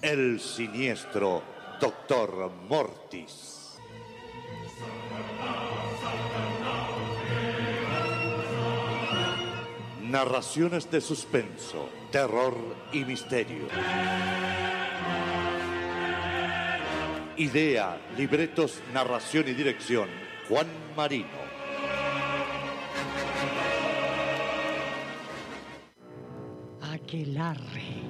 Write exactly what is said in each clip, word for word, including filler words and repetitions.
El siniestro Doctor Mortis. Narraciones de suspenso, terror y misterio. Idea, libretos, narración y dirección, Juan Marino. Aquelarre.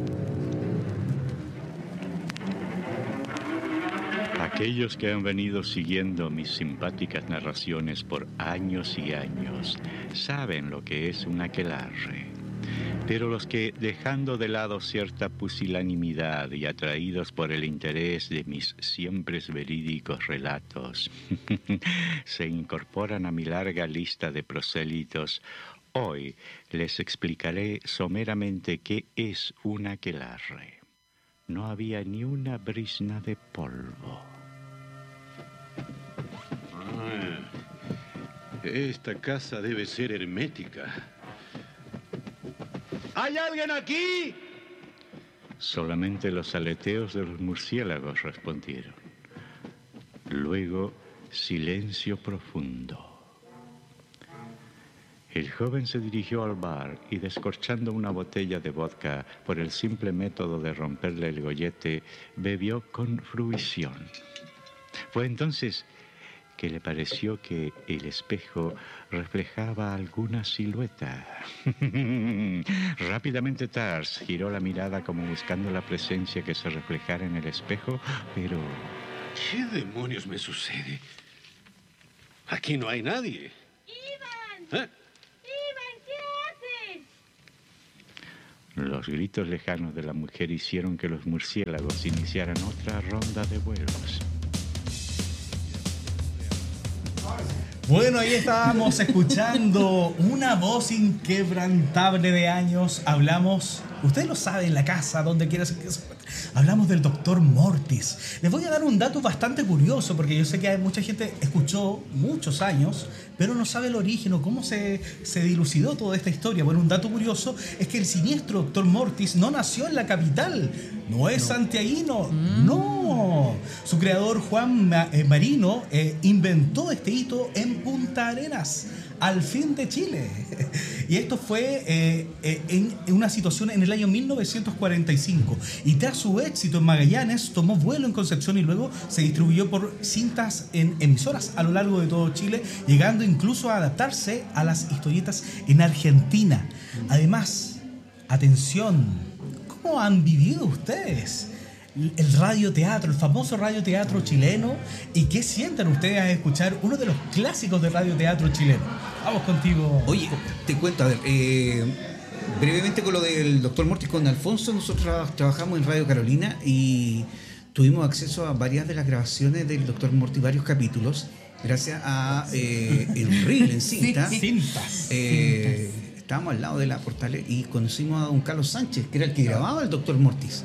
Aquellos que han venido siguiendo mis simpáticas narraciones por años y años saben lo que es un aquelarre. Pero los que, dejando de lado cierta pusilanimidad y atraídos por el interés de mis siempre verídicos relatos, se incorporan a mi larga lista de prosélitos, hoy les explicaré someramente qué es un aquelarre. No había ni una brizna de polvo. Ah, esta casa debe ser hermética. ¿Hay alguien aquí? Solamente los aleteos de los murciélagos respondieron. Luego, silencio profundo. El joven se dirigió al bar y, descorchando una botella de vodka por el simple método de romperle el gollete, bebió con fruición. Fue entonces que le pareció que el espejo reflejaba alguna silueta. Rápidamente Tars giró la mirada como buscando la presencia que se reflejara en el espejo, pero... ¿Qué demonios me sucede? Aquí no hay nadie. ¡Ivan! ¿Eh? Los gritos lejanos de la mujer hicieron que los murciélagos iniciaran otra ronda de vuelos. Bueno, ahí estábamos escuchando una voz inquebrantable de años. Hablamos, ustedes lo saben, en la casa, donde quiera que se... Hablamos del Doctor Mortis. Les voy a dar un dato bastante curioso, porque yo sé que hay mucha gente escuchó muchos años, pero no sabe el origen o cómo se, se dilucidó toda esta historia. Bueno, un dato curioso es que el siniestro Doctor Mortis no nació en la capital. No es no. santiaguino, mm. no. Su creador, Juan Marino, eh, inventó este hito en Punta Arenas, al fin de Chile. Y esto fue eh, eh, en, en una situación en el año mil novecientos cuarenta y cinco. Y tras su éxito en Magallanes, tomó vuelo en Concepción y luego se distribuyó por cintas en emisoras a lo largo de todo Chile, llegando incluso a adaptarse a las historietas en Argentina. Además, atención, ¿cómo han vivido ustedes el radioteatro, el famoso radioteatro chileno? ¿Y qué sienten ustedes al escuchar uno de los clásicos del radioteatro chileno? Vamos contigo. Oye, te cuento, a ver, eh, brevemente con lo del Doctor Mortis con Alfonso, nosotros trabajamos en Radio Carolina y tuvimos acceso a varias de las grabaciones del Doctor Mortis, varios capítulos, gracias a eh, el reel en cinta. Sí, cintas. Eh, estábamos al lado de la portal y conocimos a don Carlos Sánchez, que era el que grababa el Doctor Mortis.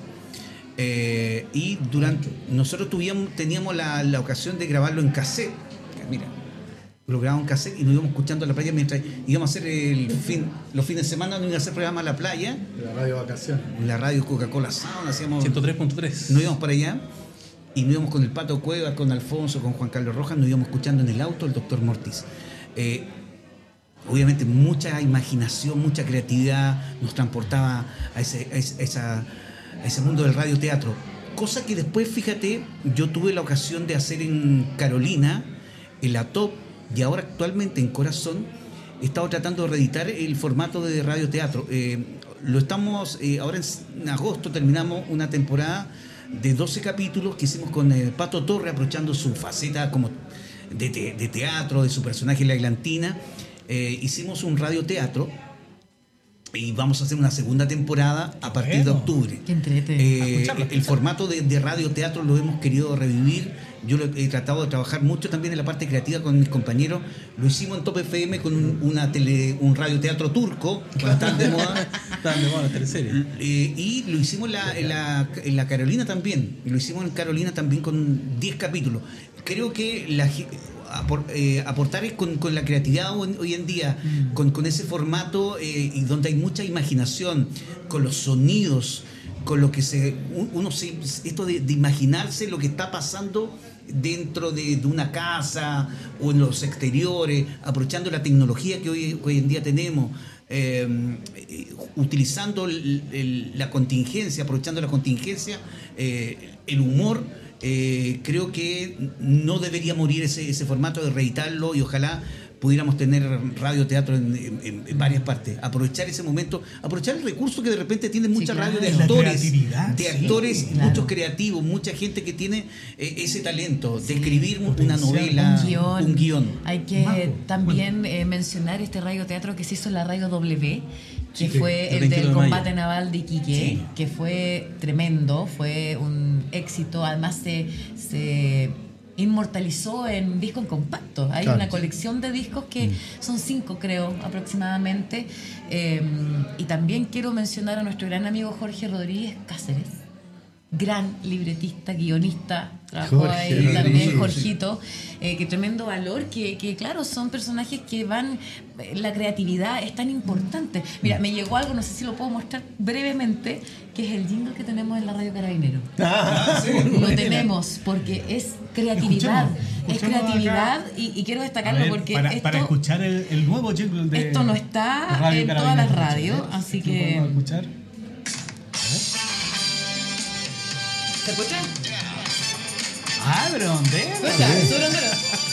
Eh, y durante nosotros tuvimos, teníamos la, la ocasión de grabarlo en cassette. Mira, lo grabamos en cassette y nos íbamos escuchando a la playa mientras íbamos a hacer el fin, los fines de semana, nos íbamos a hacer programa a la playa. La radio vacaciones. La radio Coca-Cola Sound, hacíamos ciento tres punto tres. Nos íbamos para allá y nos íbamos con el Pato Cuevas, con Alfonso, con Juan Carlos Rojas, nos íbamos escuchando en el auto el Doctor Mortis. Eh, obviamente mucha imaginación, mucha creatividad nos transportaba a, ese, a, ese, a esa... a ese mundo del radioteatro, cosa que después, fíjate, yo tuve la ocasión de hacer en Carolina, en la Top, y ahora actualmente en Corazón he estado tratando de reeditar el formato de radioteatro. Eh, lo estamos, eh, ahora en agosto terminamos una temporada de doce capítulos que hicimos con eh, Pato Torre, aprovechando su faceta como de, te, de teatro, de su personaje en La Eglantina. Eh, hicimos un radioteatro y vamos a hacer una segunda temporada a partir bueno, de octubre. Qué entrete. Eh, el formato de, de radioteatro lo hemos querido revivir. Yo lo he tratado de trabajar mucho también en la parte creativa con mis compañeros. Lo hicimos en Top F M con un, una tele, un radioteatro turco, cuando estaban de moda. Estaban de moda las teleseries. Eh, y lo hicimos en la, en, la, en la Carolina también. Lo hicimos en Carolina también con diez capítulos. Creo que la... Apor, eh, aportar es con, con la creatividad hoy, hoy en día, mm. con, con ese formato eh, y donde hay mucha imaginación, con los sonidos, con lo que se uno se, esto de, de imaginarse lo que está pasando dentro de, de una casa o en los exteriores, aprovechando la tecnología que hoy, hoy en día tenemos, eh, utilizando el, el, la contingencia, aprovechando la contingencia, eh, el humor. Eh, creo que no debería morir ese, ese formato, de reeditarlo, y ojalá pudiéramos tener radioteatro en, en, en varias partes. Aprovechar ese momento, aprovechar el recurso que de repente tiene mucha sí, claro. radio de La actores, creatividad, de sí, actores, claro. muchos creativos, mucha gente que tiene eh, ese talento de Sí. escribir una Potencial. novela, Un guión. un guión. Hay que Maco. también eh, mencionar este radioteatro que se hizo en la Radio W, que Sí, fue el el veintiuno del de mayo. combate naval de Iquique, Sí. que fue tremendo, fue un éxito. Además se, se inmortalizó en disco en compacto. Hay Claro. una colección de discos que Mm. son cinco, creo, aproximadamente. Eh, y también quiero mencionar a nuestro gran amigo Jorge Rodríguez Cáceres, gran libretista, guionista, trabajó Jorge ahí Rodríguez, también, sí. Jorgito, eh, que tremendo valor, que, que claro, son personajes que van, eh, la creatividad es tan importante. Mira, me llegó algo, no sé si lo puedo mostrar brevemente, que es el jingle que tenemos en la Radio Carabinero. Ah, Lo tenemos porque es creatividad, Escuchemos, es escuchemos creatividad acá. y, y quiero A destacarlo ver, porque para, esto, para escuchar el, el nuevo jingle de esto no de está Radio en todas Carabineros, las radios, ¿eh? así ¿Lo que... podemos escuchar? ¿Se escucha? Ah, pero ¿dónde? ¿Escucha? ¿Sube, dónde?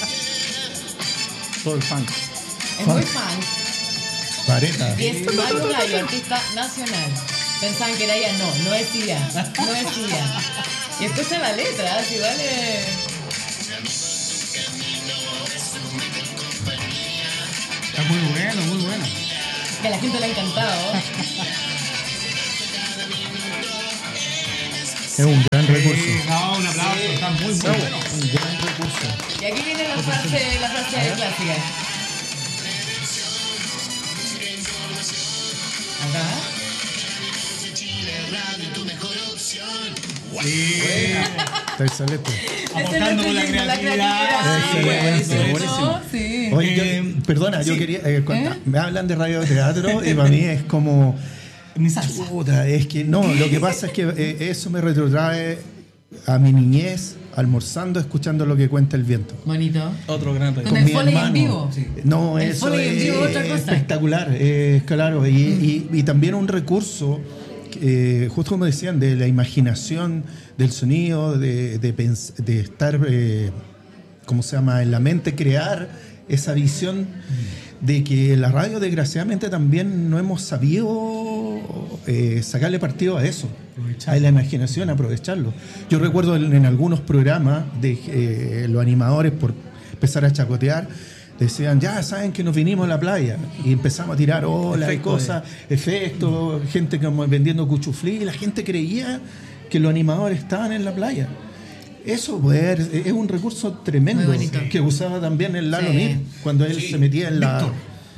todo el funk. Es muy fan. Vareta. Y es Mario Gallo, artista nacional. Pensaban que era ella, no, no es ella, no es ella. Y escucha la letra, si vale. Está muy bueno, muy bueno. Que a la gente le ha encantado. Es un gran recurso. Sí, no, un aplauso, está muy, muy bueno. Un gran recurso. Y aquí viene la frase, la frase clásica. Acá. Sí. Está excelente. Apostando por la Ese es nuestro jingle, creatividad. Sí, Excelente, buenísimo. buenísimo. Sí. Oye, yo- Eh, perdona, yo sí. quería. eh, cuando ¿Eh? me hablan de radioteatro y para mí es como. Mi salsa. Puta, es que no, lo que pasa es que eh, eso me retrotrae a mi niñez, almorzando, escuchando lo que cuenta el viento. Bonito. Otro gran reto. Con el Foley en vivo. No, El eso Foley en es vivo, otra cosa. espectacular, es claro. Y, y- y también un recurso, eh, justo como decían, de la imaginación, del sonido, de, de, pens- de estar, eh, ¿cómo se llama?, en la mente, crear esa visión de que la radio, desgraciadamente, también no hemos sabido eh, sacarle partido a eso, a la imaginación, aprovecharlo. Yo recuerdo en, en algunos programas de eh, los animadores, por empezar a chacotear, decían, ya saben que nos vinimos a la playa, y empezamos a tirar olas y Efecto cosas, efectos, gente como vendiendo cuchuflí, y la gente creía que los animadores estaban en la playa. Eso pues, es un recurso tremendo Muy bonito. que usaba también el Lalo Sí. Mir cuando él Sí. se metía en la... Víctor.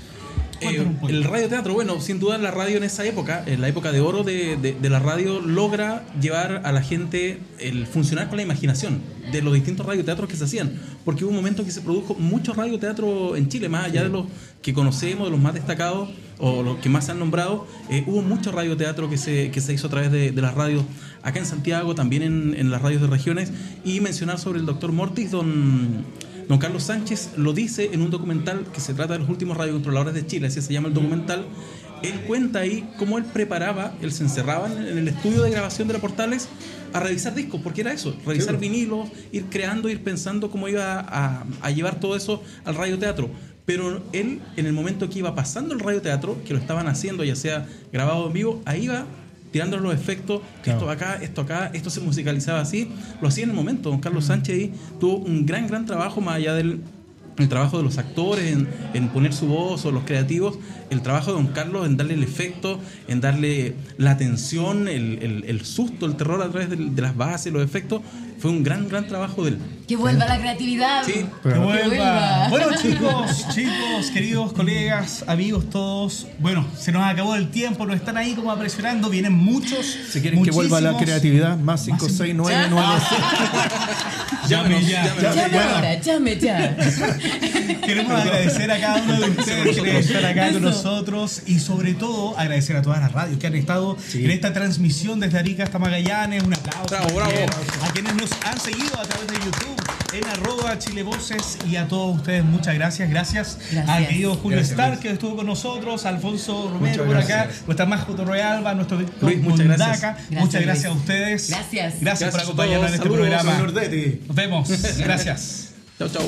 Eh, Cuéntanos un poco. el radioteatro, bueno, sin duda la radio en esa época, en la época de oro de, de- de la radio, logra llevar a la gente el funcionar con la imaginación de los distintos radioteatros que se hacían, porque hubo un momento que se produjo mucho radioteatro en Chile, más allá de los que conocemos, de los más destacados o los que más se han nombrado, eh, hubo mucho radioteatro que se, que se hizo a través de, de las radios acá en Santiago, también en, en las radios de regiones, y mencionar sobre el doctor Mortis, don... Don Carlos Sánchez lo dice en un documental que se trata de los últimos radiocontroladores de Chile, así se llama el documental. Él cuenta ahí cómo él preparaba, él se encerraba en el estudio de grabación de la Portales a revisar discos, porque era eso, revisar vinilos, ir creando, ir pensando cómo iba a, a llevar todo eso al radioteatro. Pero él, en el momento que iba pasando el radioteatro, que lo estaban haciendo, ya sea grabado en vivo, ahí iba tirando los efectos, Claro. esto acá, esto acá, esto se musicalizaba así, lo hacía en el momento. Don Carlos Sánchez ahí tuvo un gran, gran trabajo, más allá del el trabajo de los actores, en, en poner su voz, o los creativos, el trabajo de Don Carlos en darle el efecto, en darle la tensión, el, el, el susto, el terror a través de, de las bases, los efectos, fue un gran, gran trabajo de él. Que vuelva la creatividad. Sí. Que Pero- vuelva. vuelva. Bueno, chicos, chicos, queridos colegas, amigos todos. Bueno, se nos acabó el tiempo, nos están ahí como apresurando, vienen muchos. Si quieren que vuelva la muchísimos. creatividad, más cinco seis nueve nueve. Llame ya. Llámenos, Llame Bueno. ahora, llame ya. Queremos agradecer a cada uno de ustedes que están acá con nosotros y sobre todo agradecer a todas las radios que han estado sí. en esta transmisión desde Arica hasta Magallanes. Un aplauso. Bravo, bravo. A quienes nos han seguido a través de YouTube en arroba Chile Voces y a todos ustedes muchas gracias. Gracias, gracias. al querido Julio gracias, Stark Luis. que estuvo con nosotros, Alfonso Romero por acá, nuestra Majo Torrealba, nuestro Víctor Luis, muchas gracias. gracias. Muchas gracias Luis. a ustedes. Gracias. Gracias, gracias por acompañarnos en este Saludos, programa. Nordete. Nos vemos. Gracias. Chau, chau.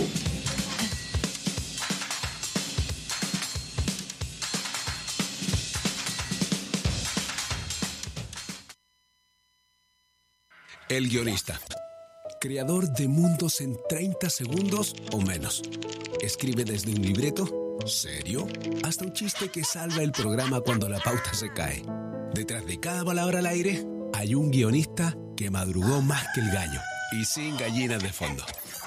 El guionista. Creador de mundos en treinta segundos o menos. Escribe desde un libreto serio hasta un chiste que salva el programa cuando la pauta se cae. Detrás de cada palabra al aire hay un guionista que madrugó más que el gallo y sin gallinas de fondo.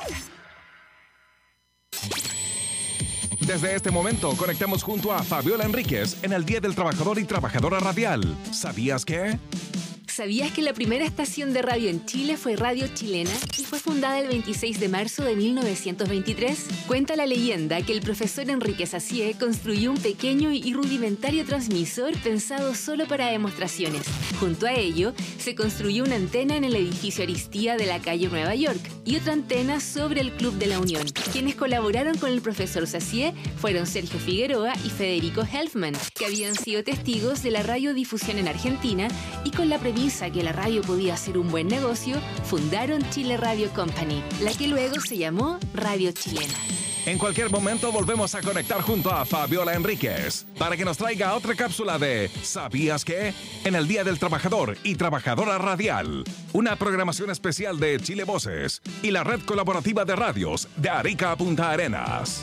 Desde este momento conectamos junto a Fabiola Enríquez en el Día del Trabajador y Trabajadora Radial. ¿Sabías qué? ¿Sabías que la primera estación de radio en Chile fue Radio Chilena y fue fundada el veintiséis de marzo de mil novecientos veintitrés? Cuenta la leyenda que el profesor Enrique Sacié construyó un pequeño y rudimentario transmisor pensado solo para demostraciones. Junto a ello, se construyó una antena en el edificio Aristía de la calle Nueva York y otra antena sobre el Club de la Unión. Quienes colaboraron con el profesor Sacié fueron Sergio Figueroa y Federico Helfman, que habían sido testigos de la radiodifusión en Argentina y con la premisa que la radio podía ser un buen negocio, fundaron Chile Radio Company, la que luego se llamó Radio Chilena. En cualquier momento volvemos a conectar junto a Fabiola Enríquez para que nos traiga otra cápsula de ¿Sabías qué? En el Día del Trabajador y Trabajadora Radial. Una programación especial de Chile Voces y la red colaborativa de radios de Arica a Punta Arenas.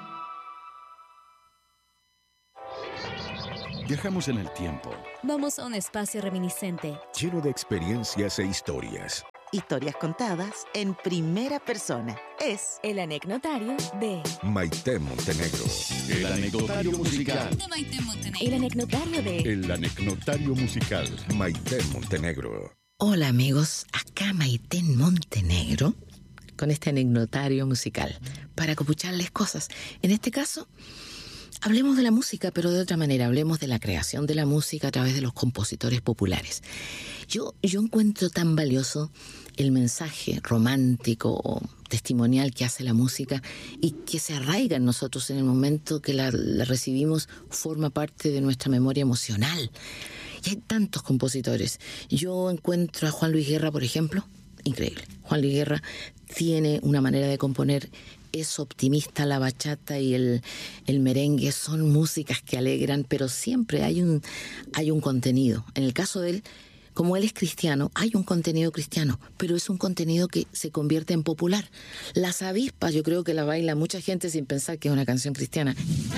Viajamos en el tiempo. Vamos a un espacio reminiscente. Lleno de experiencias e historias. Historias contadas en primera persona. Es el anecdotario de Maite Montenegro. El anecdotario musical de Maite Montenegro. El anecdotario de El anecdotario musical Maite Montenegro. Hola amigos, acá Maite Montenegro con este anecdotario musical para copucharles cosas. En este caso, hablemos de la música, pero de otra manera. Hablemos de la creación de la música a través de los compositores populares. Yo, yo encuentro tan valioso el mensaje romántico o testimonial que hace la música y que se arraiga en nosotros en el momento que la, la recibimos, forma parte de nuestra memoria emocional. Y hay tantos compositores. Yo encuentro a Juan Luis Guerra, por ejemplo, increíble. Juan Luis Guerra tiene una manera de componer. Es optimista, la bachata y el, el merengue son músicas que alegran, pero siempre hay un, hay un contenido. En el caso de él, como él es cristiano, hay un contenido cristiano, pero es un contenido que se convierte en popular. Las avispas, yo creo que la baila mucha gente sin pensar que es una canción cristiana.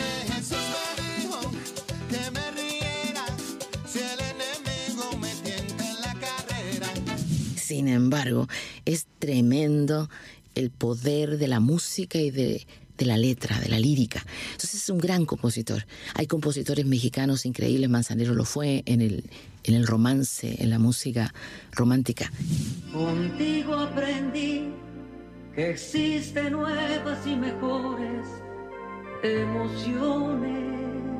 Sin embargo, es tremendo el poder de la música y de, de la letra, de la lírica. Entonces es un gran compositor. Hay compositores mexicanos increíbles, Manzanero lo fue en el, en el romance, en la música romántica. Contigo aprendí que existen nuevas y mejores emociones.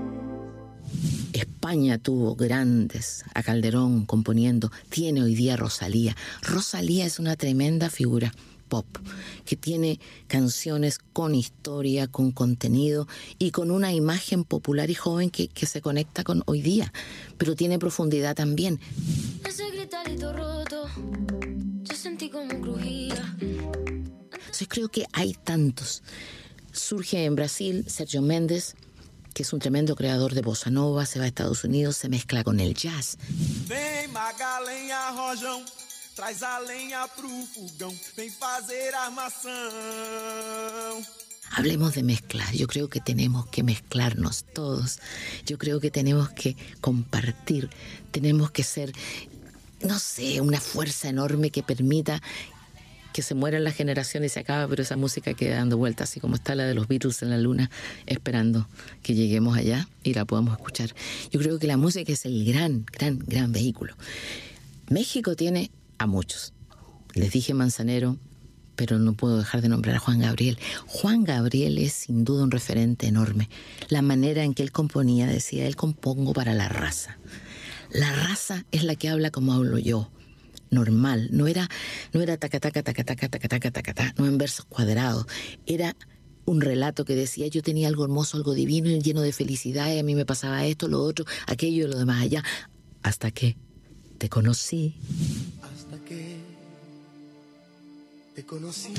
España tuvo grandes, a Calderón componiendo, tiene hoy día Rosalía. Rosalía es una tremenda figura pop, que tiene canciones con historia, con contenido y con una imagen popular y joven que, que se conecta con hoy día, pero tiene profundidad también. Ese gritarito roto, yo sentí como crujía. Entonces creo que hay tantos. Surge en Brasil Sérgio Mendes, que es un tremendo creador de bossa nova, se va a Estados Unidos, se mezcla con el jazz. Vem Magalenha Rojão, traz a lenha pro fogão, vem fazer armação. Hablemos de mezclas. Yo creo que tenemos que mezclarnos todos. Yo creo que tenemos que compartir. Tenemos que ser, no sé, una fuerza enorme que permita que se mueran las generaciones y se acaba, pero esa música queda dando vueltas, así como está la de los Beatles en la luna, esperando que lleguemos allá y la podamos escuchar. Yo creo que la música es el gran, gran, gran vehículo. México tiene a muchos. Les dije Manzanero, pero no puedo dejar de nombrar a Juan Gabriel. Juan Gabriel es sin duda un referente enorme. La manera en que él componía, decía, él compongo para la raza. La raza es la que habla como hablo yo, normal. No era, no era taca, taca, taca, taca, taca, taca, taca, taca, no en versos cuadrados. Era un relato que decía, yo tenía algo hermoso, algo divino, lleno de felicidad, y a mí me pasaba esto, lo otro, aquello y lo demás allá, hasta que te conocí. Hasta que te conocí.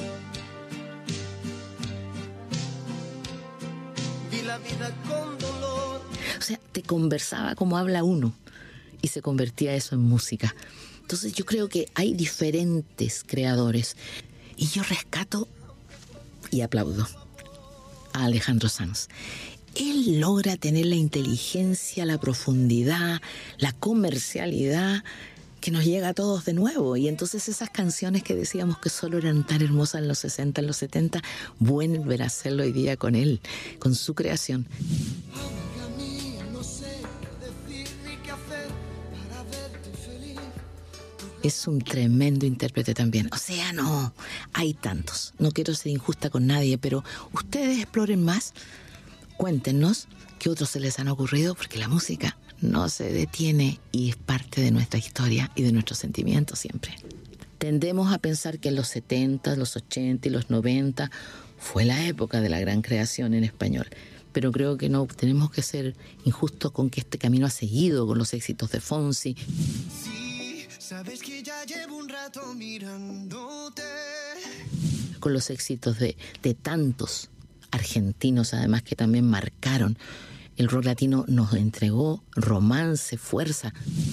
Vi la vida con dolor. O sea, te conversaba como habla uno y se convertía eso en música. Entonces yo creo que hay diferentes creadores y yo rescato y aplaudo a Alejandro Sanz. Él logra tener la inteligencia, la profundidad, la comercialidad que nos llega a todos de nuevo. Y entonces esas canciones que decíamos que solo eran tan hermosas en los sesenta, en los setenta, vuelven a hacerlo hoy día con él, con su creación. Es un tremendo intérprete también. O sea, no, hay tantos. No quiero ser injusta con nadie, pero ustedes exploren más. Cuéntenos qué otros se les han ocurrido, porque la música no se detiene y es parte de nuestra historia y de nuestros sentimientos siempre. Tendemos a pensar que en los setenta, los ochenta y los noventa fue la época de la gran creación en español. Pero creo que no tenemos que ser injustos con que este camino ha seguido con los éxitos de Fonsi. Sabes que ya llevo un rato mirándote. Con los éxitos de, de tantos argentinos, además, que también marcaron. El rock latino nos entregó romance, fuerza.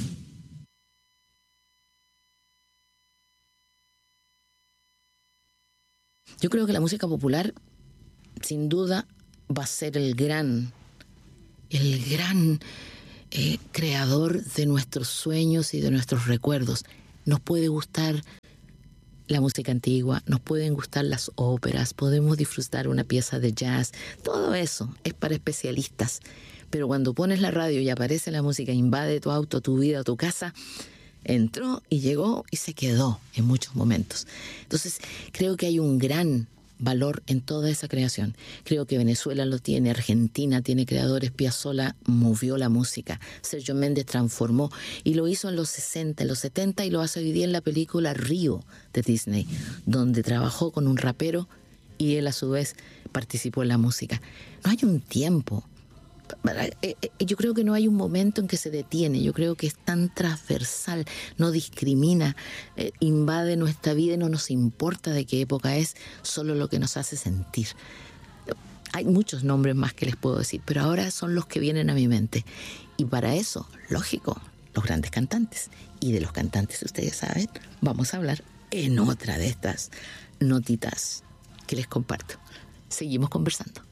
Yo creo que la música popular, sin duda, va a ser el gran, el gran... Eh, creador de nuestros sueños y de nuestros recuerdos. Nos puede gustar la música antigua, nos pueden gustar las óperas, podemos disfrutar una pieza de jazz, todo eso es para especialistas. Pero cuando pones la radio y aparece la música, invade tu auto, tu vida, tu casa, entró y llegó y se quedó en muchos momentos. Entonces creo que hay un gran valor en toda esa creación. Creo que Venezuela lo tiene, Argentina tiene creadores, Piazzolla movió la música, Sergio Méndez transformó y lo hizo en los sesenta, en los setenta y lo hace hoy día en la película Río de Disney, donde trabajó con un rapero y él a su vez participó en la música. No hay un tiempo. Yo creo que no hay un momento en que se detiene. Yo creo que es tan transversal, no discrimina, eh, invade nuestra vida y no nos importa de qué época es, solo lo que nos hace sentir. Hay muchos nombres más que les puedo decir, pero ahora son los que vienen a mi mente. Y para eso, lógico, los grandes cantantes. Y de los cantantes, ustedes saben, vamos a hablar en otra de estas notitas que les comparto. Seguimos conversando.